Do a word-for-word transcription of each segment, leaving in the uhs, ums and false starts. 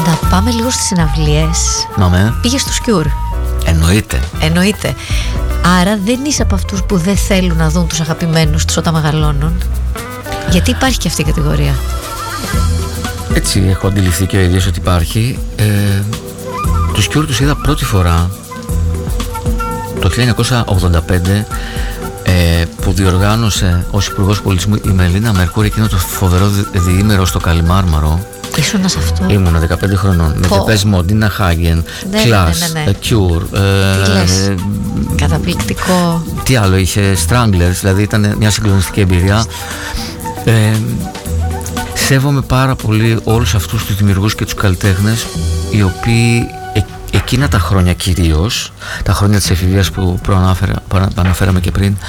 Να πάμε λίγο στις συναυλίες. Ναμε. Πήγες στο Cure. Εννοείται. Εννοείται. Άρα δεν είσαι από αυτούς που δεν θέλουν να δουν τους αγαπημένους τους όταν μεγαλώνουν. Γιατί υπάρχει και αυτή η κατηγορία. Έτσι έχω αντιληφθεί και ο ίδιος ότι υπάρχει. ε, Τους Cure τους είδα πρώτη φορά το χίλια εννιακόσια ογδόντα πέντε, ε, που διοργάνωσε ως Υπουργός Πολιτισμού η Μελίνα Μερκούρη εκείνο το φοβερό διήμερο στο Καλιμάρμαρο. Ήσουνα σε αυτό? Ήμουνα δεκαπέντε χρονών. Με Depeche Mode, Nina Hagen, ναι, Clash, ναι, ναι, ναι. Cure. Τι λες? Ε, Καταπληκτικό. Τι άλλο είχε, Stranglers, δηλαδή ήταν μια συγκλονιστική εμπειρία. Ε, σέβομαι πάρα πολύ όλους αυτούς τους δημιουργούς και τους καλλιτέχνες, οι οποίοι ε, εκείνα τα χρόνια κυρίως, τα χρόνια της εφηβείας που προαναφέραμε και πριν,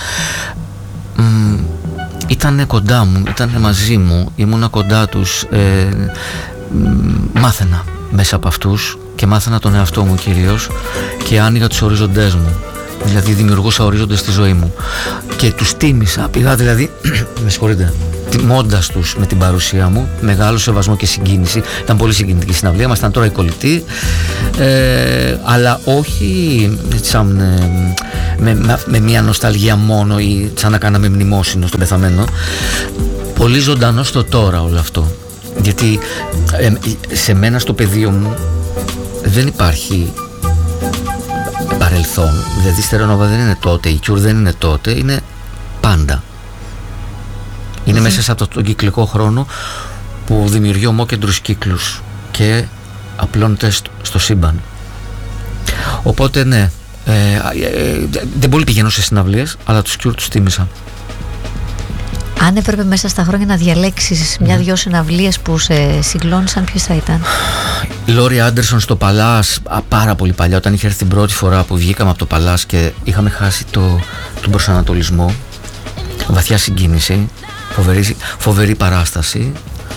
ήταν κοντά μου, ήταν μαζί μου, ήμουνα κοντά τους, ε, μάθαινα μέσα από αυτούς και μάθαινα τον εαυτό μου κυρίως και άνοιγα τους ορίζοντές μου, δηλαδή δημιουργούσα ορίζοντες στη ζωή μου και τους τίμησα, πήγα δηλαδή, με συγχωρείτε, τιμώντας τους με την παρουσία μου, μεγάλο σεβασμό και συγκίνηση. Ήταν πολύ συγκινητική συναυλία, ήμασταν τώρα οι κολλητοί, ε, αλλά όχι σαν, ε, με, με, με μια νοσταλγία μόνο ή σαν να κάναμε μνημόσυνο στον πεθαμένο. Πολύ ζωντανό στο τώρα όλο αυτό, γιατί ε, σε μένα στο πεδίο μου δεν υπάρχει παρελθόν, δηλαδή η Terra Nova δεν είναι τότε, η Cure δεν είναι τότε, είναι πάντα. Είναι mm-hmm. μέσα σε αυτόν τον κυκλικό χρόνο που δημιουργεί ομόκεντρους κύκλους και απλώνεται στο, στο σύμπαν. Οπότε ναι, ε, ε, δεν πολύ πηγαίνω σε συναυλίες, αλλά τους Cure τους τίμησα. Αν έπρεπε μέσα στα χρόνια να διαλέξεις mm. μια-δυο συναυλίες που σε συγκλώνησαν, ποιες θα ήταν? Λόρι Άντερσον στο Παλάς, πάρα πολύ παλιά, όταν είχε έρθει την πρώτη φορά που βγήκαμε από το Παλάς και είχαμε χάσει το, τον προσανατολισμό. Βαθιά συγκίνηση, φοβερή, φοβερή παράσταση.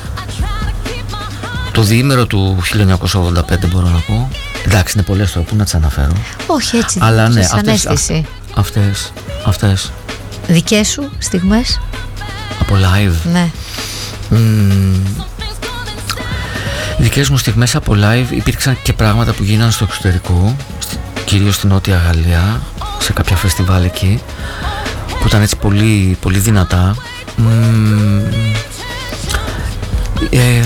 Το διήμερο του χίλια εννιακόσια ογδόντα πέντε μπορώ να πω. Εντάξει, είναι πολλές τώρα, πού να τις αναφέρω. Όχι έτσι, αλλά ναι, αυτές, αυτές, αυτές, αυτές. Δικές σου στιγμές από live? Ναι. Mm, δικές μου στιγμές από live υπήρξαν και πράγματα που γίνανε στο εξωτερικό, κυρίως στη Νότια Γαλλία, σε κάποια φεστιβάλ εκεί, που ήταν έτσι πολύ, πολύ δυνατά. Mm, ε,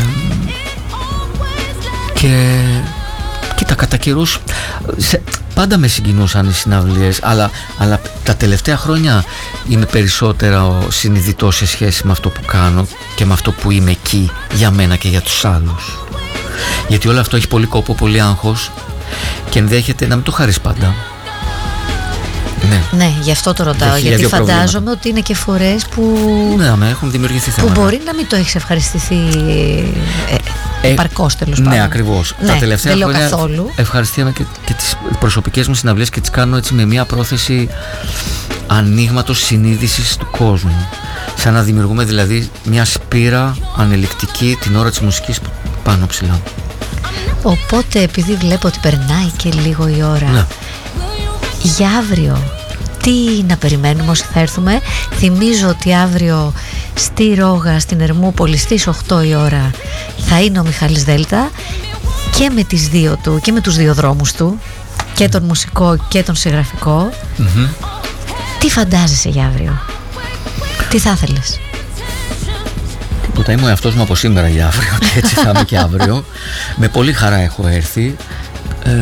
και κοίτα, κατά καιρούς σε, πάντα με συγκινούσαν οι συναυλίες, αλλά, αλλά τα τελευταία χρόνια είμαι περισσότερα συνειδητός σε σχέση με αυτό που κάνω και με αυτό που είμαι εκεί για μένα και για τους άλλους, γιατί όλο αυτό έχει πολύ κόπο, πολύ άγχος και ενδέχεται να μην το χαρείς πάντα. Ναι. Ναι, γι' αυτό το ρωτάω, Έχει γιατί φαντάζομαι προβλήματα. ότι είναι και φορές που, ναι, με έχουν δημιουργηθεί θέματα που μπορεί να μην το έχεις ευχαριστηθεί ε, ε, επαρκώς, τέλος πάντων. Ναι, ακριβώς. Ναι, τα τελευταία δεν λέω χρόνια καθόλου. ευχαριστήκαμε και, και τις προσωπικές μου συναυλίες και τις κάνω έτσι με μια πρόθεση ανοίγματος συνείδησης του κόσμου, σαν να δημιουργούμε δηλαδή μια σπήρα ανελικτική την ώρα της μουσικής πάνω ψηλά. Οπότε επειδή βλέπω ότι περνάει και λίγο η ώρα, ναι. Για αύριο τι να περιμένουμε όσοι θα έρθουμε? Θυμίζω ότι αύριο στη Ρόγα, στην Ερμούπολη, στις οκτώ η ώρα θα είναι ο Μιχάλης Δέλτα και με τις δύο του και με τους δύο δρόμους του, και τον μουσικό και τον συγγραφικό. Mm-hmm. Τι φαντάζεσαι για αύριο? Τι θα ήθελες? Τίποτα, είμαι ο εαυτός μου από σήμερα για αύριο και έτσι θα είμαι και αύριο. Με πολύ χαρά έχω έρθει. ε,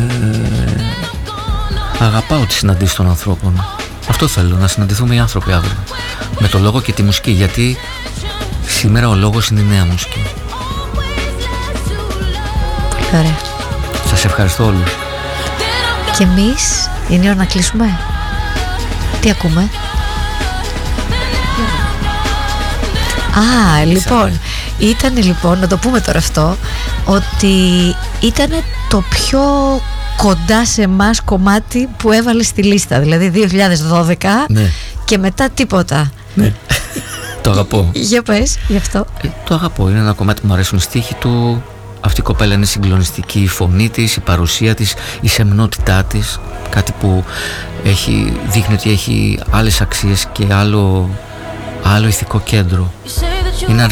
Αγαπάω τις συναντήσεις των ανθρώπων. Αυτό θέλω, να συναντηθούμε οι άνθρωποι αύριο με το λόγο και τη μουσική, γιατί σήμερα ο λόγος είναι η νέα μουσική. Πολύ ωραία. Σας ευχαριστώ όλους. Και εμείς, είναι η ώρα να κλείσουμε. Τι ακούμε? Α, λοιπόν, ήταν λοιπόν, να το πούμε τώρα αυτό, ότι ήταν το πιο κοντά σε εμάς κομμάτι που έβαλε στη λίστα, δηλαδή δύο χιλιάδες δώδεκα, ναι. Και μετά τίποτα. Ναι. Το αγαπώ. Για πες, γι' αυτό. Ε, το αγαπώ, είναι ένα κομμάτι που μου αρέσουν οι στίχοι του. Αυτή η κοπέλα είναι συγκλονιστική, η φωνή της, η παρουσία της, η σεμνότητά της, κάτι που έχει, δείχνει ότι έχει άλλες αξίες και άλλο, άλλο ηθικό κέντρο. Είναι